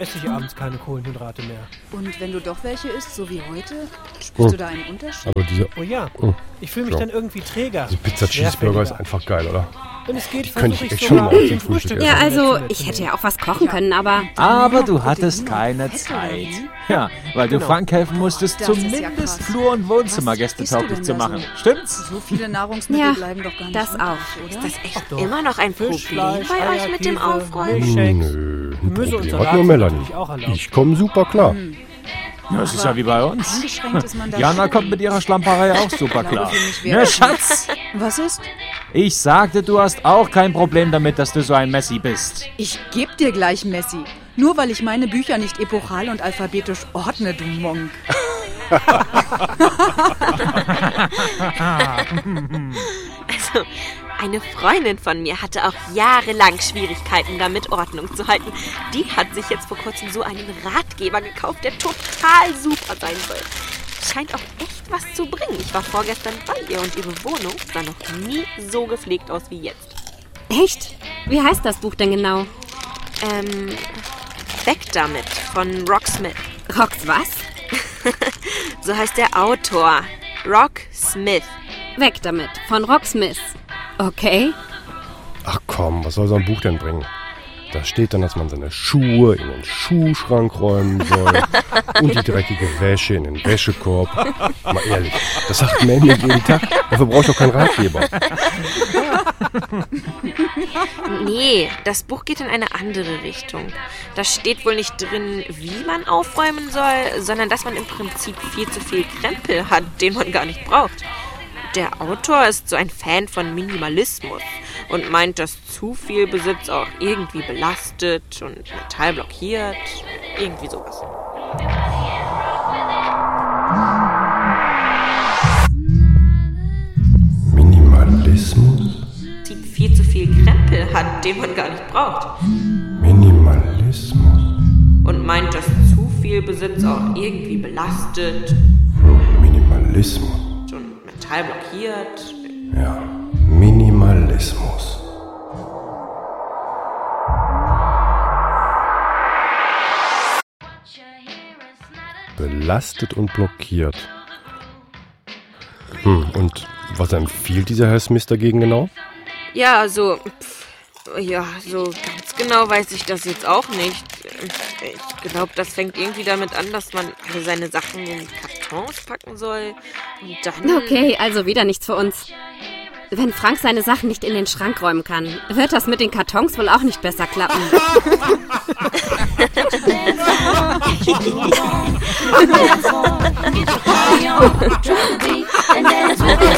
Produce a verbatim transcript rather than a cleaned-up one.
esse ich abends keine Kohlenhydrate mehr. Und wenn du doch welche isst, so wie heute, spürst oh. du da einen Unterschied? Aber diese, oh ja, oh. ich fühle mich ja. dann irgendwie träger. Die Pizza Cheeseburger ist einfach geil, oder? Wenn es geht, könnte versuche ich ich echt schon sogar mal zum zum Frühstück Frühstück. essen. Ja, also, ich hätte ja auch was kochen können, aber... Aber du hattest keine Zeit. Ja, weil du Genau. Frank helfen musstest, Das ist zumindest ja krass. Flur- und Wohnzimmergäste Was isst du tauglich denn zu da machen. so? Stimmt's? So viele Nahrungsmittel Ja, bleiben doch gar nicht das übrig, auch. oder? Ist das echt Ach doch. immer noch ein Fisch, Problem Fleisch, bei euch Eier, mit dem Käse, Aufräumen? Milchshakes. Nö, ein Gemüse und Problem Salat hat nur sind Melanie. natürlich auch erlaubt. Ich komme super klar. Ja, das ist ja wie bei uns. Eingeschränkt ist man da Jana schon. kommt mit ihrer Schlamperei auch super Ich glaube, klar. für mich wäre Na, das Schatz, Was ist? ich sagte, du hast auch kein Problem damit, dass du so ein Messi bist. Ich geb dir gleich Messi. Nur weil ich meine Bücher nicht epochal und alphabetisch ordne, du Monk. Also, eine Freundin von mir hatte auch jahrelang Schwierigkeiten damit, Ordnung zu halten. Die hat sich jetzt vor kurzem so einen Ratgeber gekauft, der total super sein soll. Scheint auch echt was zu bringen. Ich war vorgestern bei ihr und ihre Wohnung sah noch nie so gepflegt aus wie jetzt. Echt? Wie heißt das Buch denn genau? Ähm, Weg damit von Rock Smith. Rocks was? So heißt der Autor. Rock Smith. Weg damit, von Rock Smith. Okay. Ach komm, was soll so ein Buch denn bringen? Da steht dann, dass man seine Schuhe in den Schuhschrank räumen soll und die dreckige Wäsche in den Wäschekorb. Mal ehrlich, das sagt Mandy jeden Tag. Dafür brauche ich doch keinen Ratgeber. Nee, das Buch geht in eine andere Richtung. Da steht wohl nicht drin, wie man aufräumen soll, sondern dass man im Prinzip viel zu viel Krempel hat, den man gar nicht braucht. Der Autor ist so ein Fan von Minimalismus und meint, dass zu viel Besitz auch irgendwie belastet und Metall blockiert. Irgendwie sowas. Minimalismus? Viel zu viel Krempel hat, den man gar nicht braucht. Minimalismus? Und meint, dass zu viel Besitz auch irgendwie belastet Minimalismus? und Metall blockiert. Ja, Minimalismus. Belastet und blockiert. Hm, und was empfiehlt dieser Herr Smith dagegen genau? Ja, also, pff, ja, so ganz genau weiß ich das jetzt auch nicht. Ich glaube, das fängt irgendwie damit an, dass man alle seine Sachen in Kartons packen soll. Und dann... Okay, also wieder nichts für uns. Wenn Frank seine Sachen nicht in den Schrank räumen kann, wird das mit den Kartons wohl auch nicht besser klappen.